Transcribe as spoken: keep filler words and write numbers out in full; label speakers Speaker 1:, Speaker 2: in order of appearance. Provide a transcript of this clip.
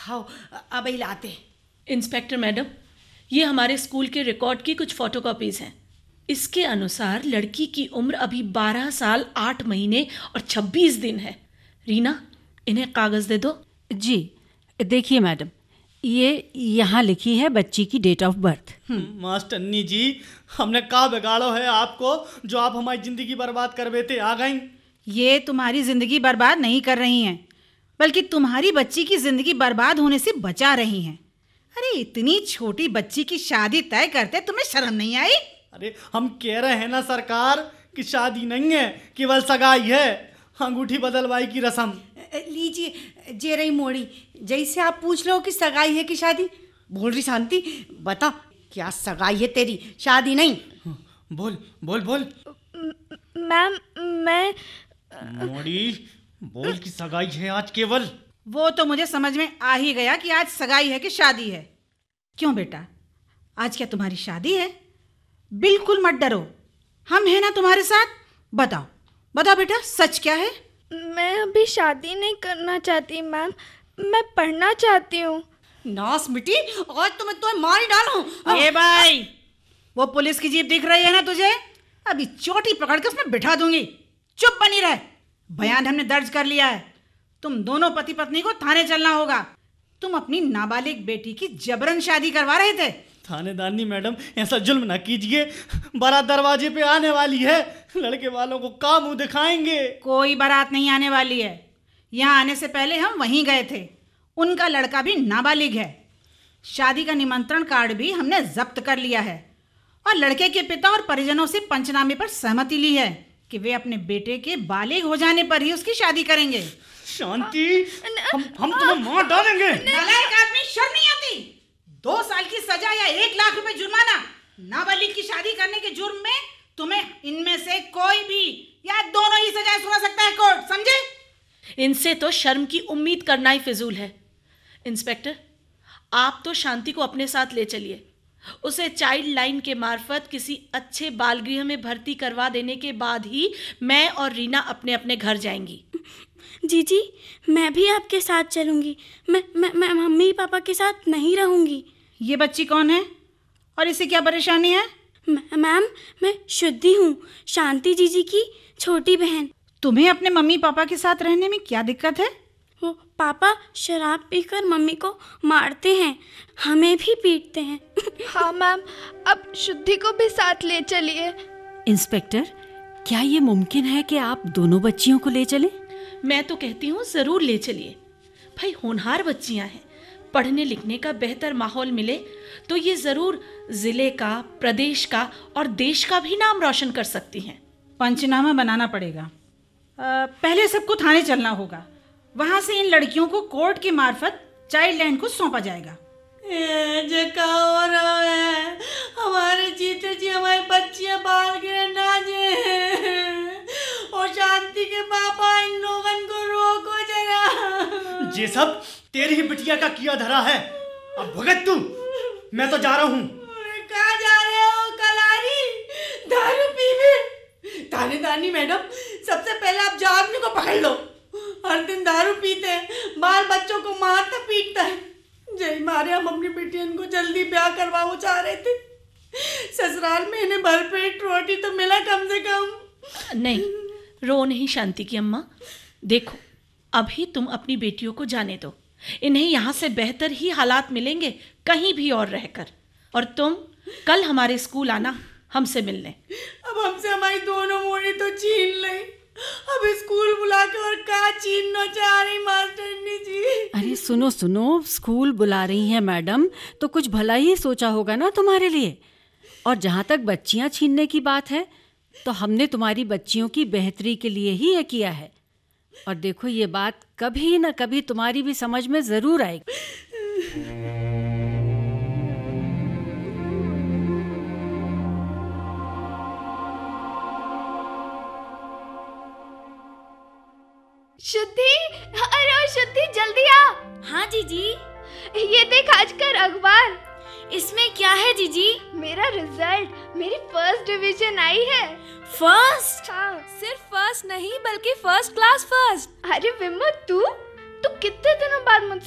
Speaker 1: हाँ अब ही लाते।
Speaker 2: Inspector madam, ये हमारे स्कूल के रिकॉर्ड की कुछ फोटोकॉपीज़ हैं। इसके अनुसार लड़की की उम्र अभी बारह साल आठ महीने और छब्बीस दिन है। रीना, इन्हें कागज़ दे दो।
Speaker 3: जी देखिए मैडम, ये यहाँ लिखी है बच्ची की डेट ऑफ बर्थ।
Speaker 4: मास्टरनी जी, हमने का बिगाड़ो है आपको जो आप हमारी ज़िंदगी बर्बाद कर बेते आ गई।
Speaker 1: ये तुम्हारी ज़िंदगी बर्बाद नहीं कर रही हैं, बल्कि तुम्हारी बच्ची की ज़िंदगी बर्बाद होने से बचा रही हैं। अरे इतनी छोटी बच्ची की शादी तय करते तुम्हें शर्म नहीं आई?
Speaker 4: अरे हम कह रहे हैं ना सरकार कि शादी नहीं है, केवल सगाई है, अंगूठी बदलवाई की रस्म।
Speaker 5: लीजिए जे रही मोड़ी, जैसे आप पूछ रहे हो कि सगाई है कि शादी। बोल रही शांति, बता क्या सगाई है तेरी, शादी नहीं?
Speaker 4: बोल बोल बोल।
Speaker 6: मैम मैं
Speaker 4: मोड़ी बोल कि सगाई है आज केवल।
Speaker 1: वो तो मुझे समझ में आ ही गया कि आज सगाई है कि शादी है। क्यों बेटा, आज क्या तुम्हारी शादी है? बिल्कुल मत डरो, हम हैं ना तुम्हारे साथ। बताओ बताओ बेटा, सच क्या है?
Speaker 6: मैं अभी शादी नहीं करना चाहती मैम, मैं पढ़ना चाहती हूँ।
Speaker 5: नास मिटी, आज तो मैं तुम्हें मार ही डालूं।
Speaker 1: ए भाई, वो पुलिस की जीप दिख रही है ना तुझे? अभी चोटी पकड़ के उसमें बिठा दूंगी। चुप बनी रहे। बयान हमने दर्ज कर लिया है। तुम दोनों पति पत्नी को थाने चलना होगा। तुम अपनी नाबालिग बेटी की जबरन शादी करवा रहे थे।
Speaker 4: थानेदारनी मैडम, ऐसा जुल्म ना कीजिए, बारात दरवाजे पे आने वाली है, लड़के वालों को का मुंह दिखाएंगे।
Speaker 1: कोई बारात नहीं आने वाली है। यहाँ आने से पहले हम वहीं गए थे। उनका लड़का भी नाबालिग है। शादी का निमंत्रण कार्ड भी हमने जब्त कर लिया है और लड़के के पिता और परिजनों से पंचनामे पर सहमति ली है कि वे अपने बेटे के बालिग हो जाने पर ही उसकी शादी करेंगे।
Speaker 4: शांति, हम हम तुम्हें मार डालेंगे।
Speaker 1: नालायक आदमी, शर्म नहीं आती? दो साल की सजा या एक लाख रुपए जुर्माना नाबालिग की शादी करने के जुर्म में तुम्हें इनमें से कोई भी या दोनों ही सजाएं सुना सकता है कोर्ट, समझे?
Speaker 2: इनसे तो शर्म की उम्मीद करना ही फिजूल है। इंस्पेक्टर, आप तो शांति को अपने साथ ले चलिए। उसे चाइल्ड लाइन के मार्फत किसी अच्छे बाल गृह में भर्ती करवा देने के बाद ही मैं और रीना अपने अपने घर जाएंगी।
Speaker 6: जी जी, मैं भी आपके साथ चलूँगी। मैं मैं मैं मम्मी पापा के साथ नहीं रहूँगी।
Speaker 1: ये बच्ची कौन है और इसे क्या परेशानी है?
Speaker 6: मैम, मैं शुद्धि हूँ, शांति जीजी की छोटी बहन।
Speaker 1: तुम्हें अपने मम्मी पापा के साथ रहने में क्या दिक्कत है?
Speaker 6: वो पापा शराब पीकर मम्मी को मारते हैं, हमें भी पीटते हैं। हाँ मैम, अब शुद्धि को भी साथ ले चलिए।
Speaker 3: इंस्पेक्टर, क्या ये मुमकिन है कि आप दोनों बच्चियों को ले चलें?
Speaker 2: मैं तो कहती हूँ ज़रूर ले चलिए। भाई होनहार बच्चियाँ हैं, पढ़ने लिखने का बेहतर माहौल मिले तो ये ज़रूर ज़िले का, प्रदेश का और देश का भी नाम रोशन कर सकती हैं।
Speaker 1: पंचनामा बनाना पड़ेगा। आ, पहले सबको थाने चलना होगा। वहाँ से इन लड़कियों को कोर्ट की मार्फत चाइल्ड लाइन को सौंपा जाएगा।
Speaker 5: जे का हो रहा है, हमारे जीते जी हमारी बच्चियां बाहर गिरे ना जे, और शांति के पापा इन लोगन को रोको जरा।
Speaker 4: ये सब तेरी ही बिटिया का किया धरा है, अब भुगत तू। मैं तो जा रहा हूँ।
Speaker 5: कहाँ जा रहे हो कलारी? दारू पीने? थानेदारनी मैडम, सबसे पहले आप जा आदमी को पकड़ लो। हर दिन दारू पीते हैं, बाल बच्चों को मारता पीटता है। जय मारे, हम अपनी बिटियन को जल्दी ब्याह करवाओ चाह रहे थे। ससुराल में इन्हें भरपेट रोटी तो मिला कम से कम।
Speaker 2: नहीं, रो नहीं शांति की अम्मा। देखो, अभी तुम अपनी बेटियों को जाने दो। इन्हें यहाँ से बेहतर ही हालात मिलेंगे कहीं भी और रहकर। और तुम कल हमारे स्कूल आना हमसे मिलने।
Speaker 5: अब हमसे हमारी दोनों मोड़ी तो छीन ले। अब स्कूल बुला के और का छीनना चाह रही मास्टरनी जी?
Speaker 3: अरे सुनो सुनो, स्कूल बुला रही हैं मैडम तो कुछ भला ही सोचा होगा ना तुम्हारे लिए। और जहाँ तक बच्चियाँ छीनने की बात है तो हमने तुम्हारी बच्चियों की बेहतरी के लिए ही ये किया है। और देखो, ये बात कभी न कभी तुम्हारी भी समझ में ज़रूर आएगी।
Speaker 6: शुद्धि, अरे शुद्धि जल्दी आ। हाँ जीजी। ये देख आज का अखबार। इसमें क्या है जीजी? मेरा रिजल्ट, मेरी फर्स्ट डिवीजन आई है। फर्स्ट? हाँ।
Speaker 7: सिर्फ फर्स्ट नहीं बल्कि फर्स्ट क्लास फर्स्ट।
Speaker 6: अरे विमो, तू तू कितने दिनों बाद मुझसे